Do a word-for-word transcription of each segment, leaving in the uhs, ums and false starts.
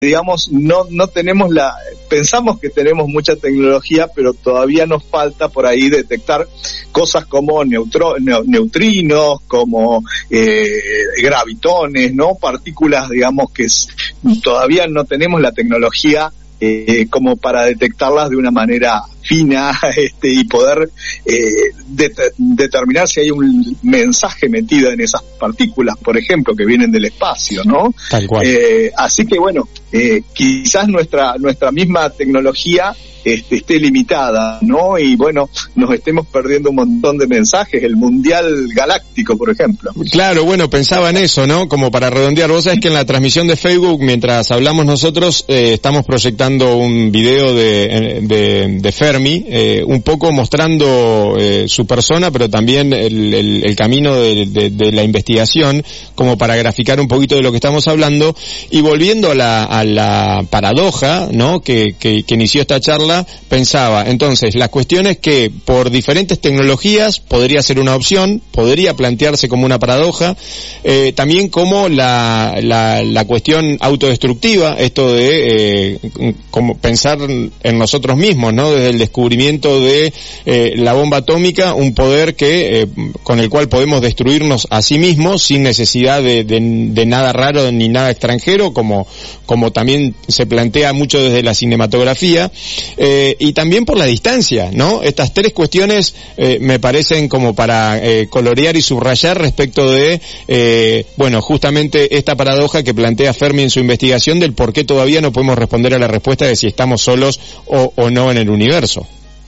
digamos, no no tenemos la, pensamos que tenemos mucha tecnología, pero todavía nos falta por ahí detectar cosas como neutro, ne, neutrinos, como eh, gravitones, ¿no? Partículas, digamos, que es, todavía no tenemos la tecnología eh, como para detectarlas de una manera fina, este, y poder eh, det determinar si hay un mensaje metido en esas partículas, por ejemplo, que vienen del espacio, ¿no? Tal cual. Eh, así que bueno, eh, quizás nuestra nuestra misma tecnología este, esté limitada, ¿no? Y bueno, nos estemos perdiendo un montón de mensajes, el Mundial Galáctico, por ejemplo. Claro, bueno, pensaba en eso, ¿no? Como para redondear, vos sabés que en la transmisión de Facebook, mientras hablamos nosotros, eh, estamos proyectando un video de, de, de Fermi, eh, un poco mostrando eh, su persona, pero también el, el, el camino de, de, de la investigación, como para graficar un poquito de lo que estamos hablando, y volviendo a la, a la paradoja, ¿no? Que, que, que inició esta charla, pensaba, entonces, las cuestiones que por diferentes tecnologías podría ser una opción, podría plantearse como una paradoja, eh, también como la, la, la cuestión autodestructiva, esto de eh, como pensar en nosotros mismos, ¿no? Desde el descubrimiento de eh, la bomba atómica, un poder que eh, con el cual podemos destruirnos a sí mismos sin necesidad de, de, de nada raro ni nada extranjero, como, como también se plantea mucho desde la cinematografía. Eh, y también por la distancia, ¿no? Estas tres cuestiones eh, me parecen como para eh, colorear y subrayar respecto de, eh, bueno, justamente esta paradoja que plantea Fermi en su investigación del por qué todavía no podemos responder a la respuesta de si estamos solos o, o no en el universo.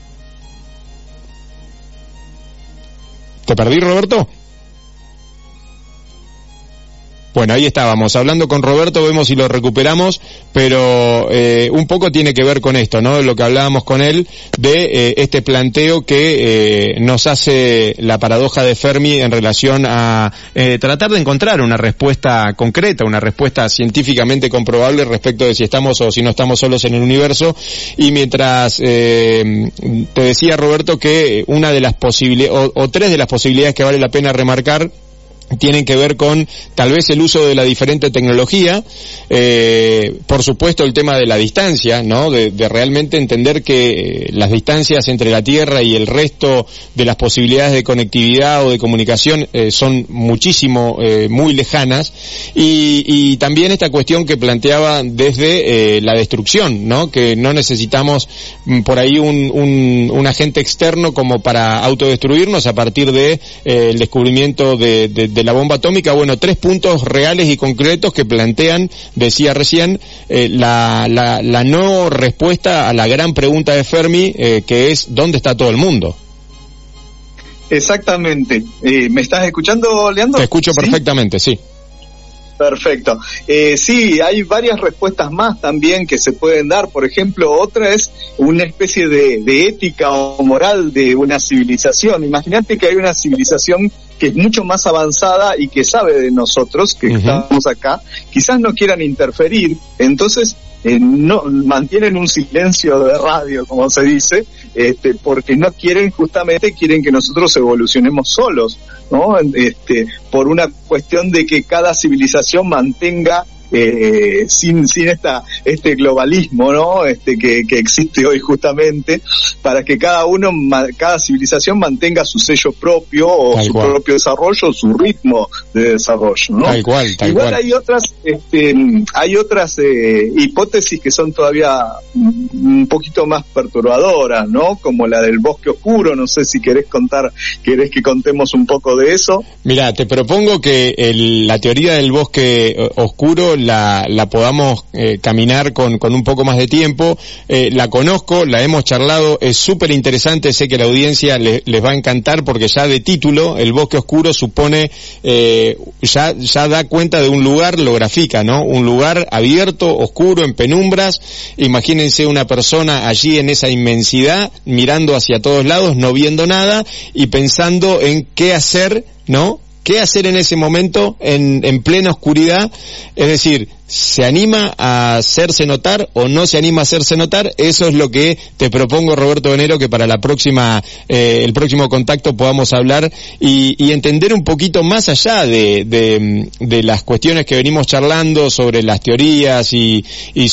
¿Te perdí, Roberto? Bueno, ahí estábamos, hablando con Roberto, vemos si lo recuperamos, pero eh, un poco tiene que ver con esto, ¿no? Lo que hablábamos con él, de eh, este planteo que eh, nos hace la paradoja de Fermi en relación a eh, tratar de encontrar una respuesta concreta, una respuesta científicamente comprobable respecto de si estamos o si no estamos solos en el universo. Y mientras eh, te decía, Roberto, que una de las posibilidades, o, o tres de las posibilidades que vale la pena remarcar, tienen que ver con tal vez el uso de la diferente tecnología, eh, por supuesto el tema de la distancia, ¿no? De, de realmente entender que las distancias entre la Tierra y el resto de las posibilidades de conectividad o de comunicación eh, son muchísimo, eh, muy lejanas, y, y también esta cuestión que planteaba desde eh, la destrucción, ¿no? Que no necesitamos mm, por ahí un, un, un agente externo como para autodestruirnos a partir de eh, el descubrimiento de, de de la bomba atómica. Bueno, tres puntos reales y concretos que plantean, decía recién, eh, la, la, la no respuesta a la gran pregunta de Fermi, eh, que es ¿dónde está todo el mundo? Exactamente. Eh, ¿Me estás escuchando, Leandro? Te escucho perfectamente, sí. Perfecto. Eh, sí, hay varias respuestas más también que se pueden dar. Por ejemplo, otra es una especie de, de ética o moral de una civilización. Imagínate que hay una civilización que es mucho más avanzada y que sabe de nosotros, que uh-huh. estamos acá, quizás no quieran interferir, entonces eh, no mantienen un silencio de radio, como se dice, este, porque no quieren, justamente quieren que nosotros evolucionemos solos, ¿no? Este, por una cuestión de que cada civilización mantenga Eh, sin sin esta este globalismo, ¿no? Este que, que existe hoy, justamente para que cada uno cada civilización mantenga su sello propio o tal su cual. propio desarrollo, su ritmo de desarrollo, ¿no? Tal cual, tal Igual cual. hay otras este hay otras eh, hipótesis que son todavía un poquito más perturbadoras, ¿no? Como la del bosque oscuro. No sé si querés contar, querés que contemos un poco de eso. Mirá, te propongo que el, la teoría del bosque oscuro la, la podamos eh, caminar con, con un poco más de tiempo. Eh, la conozco, la hemos charlado, es súper interesante, sé que a la audiencia le, les va a encantar porque ya de título, el bosque oscuro supone, eh, ya, ya da cuenta de un lugar, lo grafica, ¿no? Un lugar abierto, oscuro, en penumbras. Imagínense una persona allí en esa inmensidad, mirando hacia todos lados, no viendo nada y pensando en qué hacer, ¿no? ¿qué hacer en ese momento en, en plena oscuridad? Es decir, ¿se anima a hacerse notar o no se anima a hacerse notar? Eso es lo que te propongo, Roberto Venero, que para la próxima, eh, el próximo contacto podamos hablar y, y entender un poquito más allá de, de, de las cuestiones que venimos charlando sobre las teorías y, y